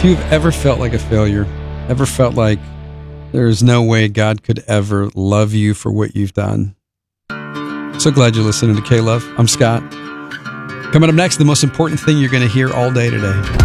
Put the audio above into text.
you've ever felt like a failure, ever felt like there's no way God could ever love you for what you've done, so glad you're listening to K-Love. I'm Scott. Coming up next, the most important thing you're going to hear all day today.